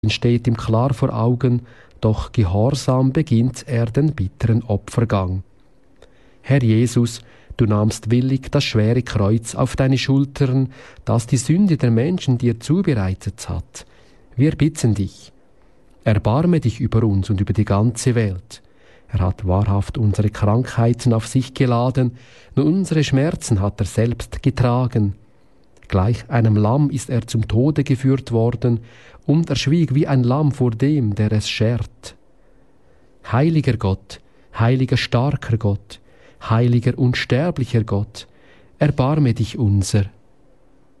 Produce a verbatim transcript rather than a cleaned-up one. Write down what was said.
steht ihm klar vor Augen, doch gehorsam beginnt er den bitteren Opfergang. Herr Jesus, du nahmst willig das schwere Kreuz auf deine Schultern, das die Sünde der Menschen dir zubereitet hat. Wir bitten dich, erbarme dich über uns und über die ganze Welt. Er hat wahrhaft unsere Krankheiten auf sich geladen, und unsere Schmerzen hat er selbst getragen. Gleich einem Lamm ist er zum Tode geführt worden, und er schwieg wie ein Lamm vor dem, der es schert. Heiliger Gott, heiliger starker Gott, heiliger unsterblicher Gott, erbarme dich unser.